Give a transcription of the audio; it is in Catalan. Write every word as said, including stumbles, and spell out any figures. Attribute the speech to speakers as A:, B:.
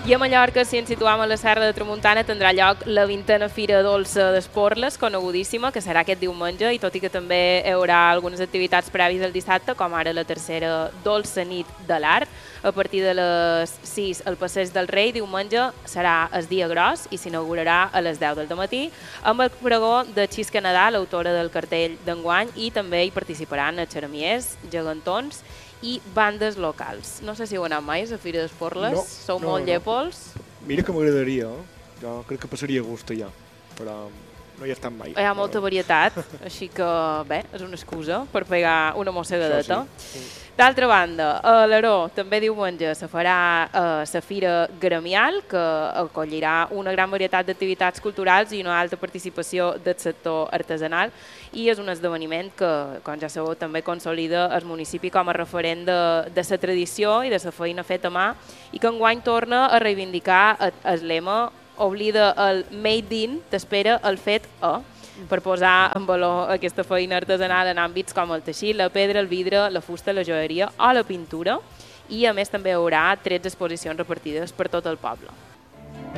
A: I a Mallorca, si ens situam a la Serra de Tramuntana, tindrà lloc la vintena Fira Dolça d'Esporles, conegudíssima, que serà aquest diumenge, i tot i que també hi haurà algunes activitats prèvies el dissabte, com ara la tercera Dolça Nit de l'Art, a partir de les sis al Passeig del Rei, diumenge serà el dia gros i s'inaugurarà a les deu del matí, amb el pregó de Xisca Nadal, l'autora del cartell d'enguany, i també hi participaran xeramiers, gegantons i bandes locals. No sé si heu anat mai a la Fira d'Esporles,
B: no,
A: sou
B: no,
A: molt
B: no.
A: llepols.
B: Mira que m'agradaria, eh? Jo crec que passaria gust allà, però no hi he estat mai.
A: Hi ha molta varietat, així que bé, és una excusa per pegar una mossegadeta.
B: Sí. Sí.
A: D'altra banda, a l'Aró també diumenge se farà eh, la Fira Gremial, que acollirà una gran varietat d'activitats culturals i una alta participació del sector artesanal, i és un esdeveniment que, com ja sabeu, també consolida el municipi com a referent de, de la tradició i de la feina feta a mà, i que enguany torna a reivindicar el lema "Oblida el made in, t'espera el fet a", per posar en valor aquesta feina artesanal en àmbits com el teixit, la pedra, el vidre, la fusta, la joieria o la pintura, i a més també hi haurà tretze exposicions repartides per tot el poble.